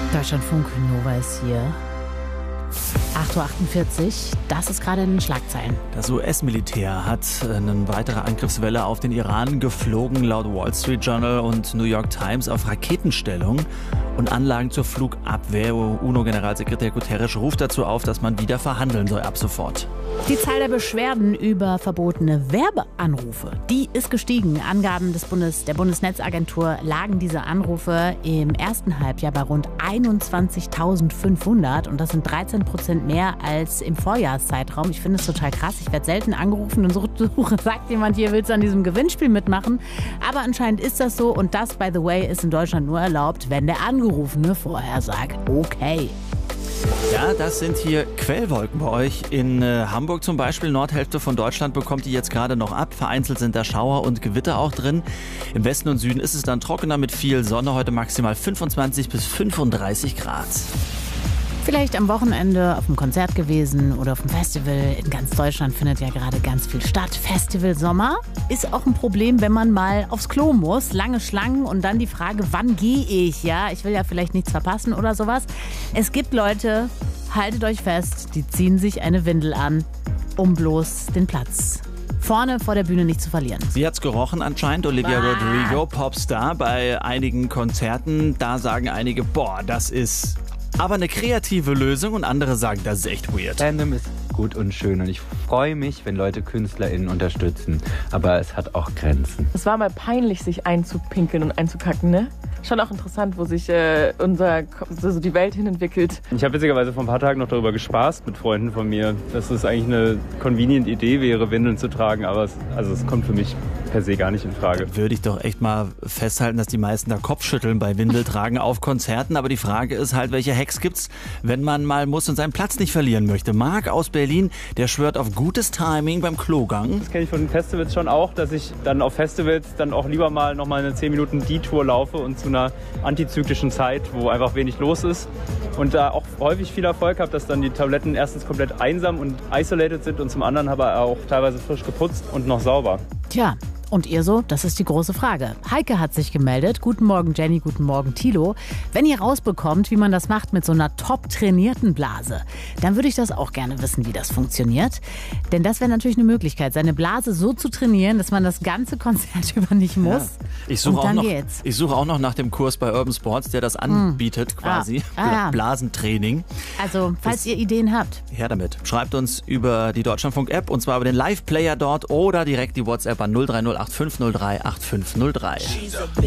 Deutschlandfunk Nova ist hier. 8.48 Uhr, das ist gerade in den Schlagzeilen. Das US-Militär hat eine weitere Angriffswelle auf den Iran geflogen, laut Wall Street Journal und New York Times auf Raketenstellungen und Anlagen zur Flugabwehr. UNO-Generalsekretär Guterres ruft dazu auf, dass man wieder verhandeln soll ab sofort. Die Zahl der Beschwerden über verbotene Werbeanrufe, die ist gestiegen. Angaben der Bundesnetzagentur lagen diese Anrufe im ersten Halbjahr bei rund 21.500 und das sind 13% mehr als im Vorjahreszeitraum. Ich finde es total krass. Ich werde selten angerufen und sagt jemand, hier willst du an diesem Gewinnspiel mitmachen. Aber anscheinend ist das so und das, by the way, ist in Deutschland nur erlaubt, wenn der Angerufene vorher sagt, okay. Ja, das sind hier Quellwolken bei euch. In Hamburg zum Beispiel, Nordhälfte von Deutschland, bekommt die jetzt gerade noch ab. Vereinzelt sind da Schauer und Gewitter auch drin. Im Westen und Süden ist es dann trockener mit viel Sonne. Heute maximal 25 bis 35 Grad. Vielleicht am Wochenende auf einem Konzert gewesen oder auf einem Festival. In ganz Deutschland findet ja gerade ganz viel statt. Festival Sommer ist auch ein Problem, wenn man mal aufs Klo muss. Lange Schlangen und dann die Frage, wann gehe ich? Ja, ich will ja vielleicht nichts verpassen oder sowas. Es gibt Leute, haltet euch fest, die ziehen sich eine Windel an, um bloß den Platz vorne vor der Bühne nicht zu verlieren. Sie hat's gerochen anscheinend, Olivia Rodrigo, Popstar, bei einigen Konzerten. Da sagen einige, boah, das ist aber eine kreative Lösung und andere sagen, das ist echt weird. Fandom ist gut und schön und ich freue mich, wenn Leute KünstlerInnen unterstützen, aber es hat auch Grenzen. Es war mal peinlich, sich einzupinkeln und einzukacken, ne? Schon auch interessant, wo sich die Welt hin entwickelt. Ich habe witzigerweise vor ein paar Tagen noch darüber gespaßt mit Freunden von mir, dass es eigentlich eine convenient Idee wäre, Windeln zu tragen, aber es kommt für mich per se gar nicht in Frage. Würde ich doch echt mal festhalten, dass die meisten da Kopfschütteln bei Windeltragen auf Konzerten, aber die Frage ist halt, welche Hacks gibt's, wenn man mal muss und seinen Platz nicht verlieren möchte. Marc aus Berlin, der schwört auf gutes Timing beim Klogang. Das kenne ich von den Festivals schon auch, dass ich dann auf Festivals dann auch lieber mal nochmal eine 10 Minuten Detour laufe und zu einer antizyklischen Zeit, wo einfach wenig los ist und da auch häufig viel Erfolg habe, dass dann die Toiletten erstens komplett einsam und isolated sind und zum anderen aber auch teilweise frisch geputzt und noch sauber. Tja, und ihr so? Das ist die große Frage. Heike hat sich gemeldet. Guten Morgen Jenny, guten Morgen Thilo. Wenn ihr rausbekommt, wie man das macht mit so einer top trainierten Blase, dann würde ich das auch gerne wissen, wie das funktioniert. Denn das wäre natürlich eine Möglichkeit, seine Blase so zu trainieren, dass man das ganze Konzert über nicht muss. Ja. Ich suche auch noch nach dem Kurs bei Urban Sports, der das anbietet quasi. Blasentraining. Also, falls ihr Ideen habt. Her damit. Schreibt uns über die Deutschlandfunk-App und zwar über den Live-Player dort oder direkt die WhatsApp an 0308503 8503.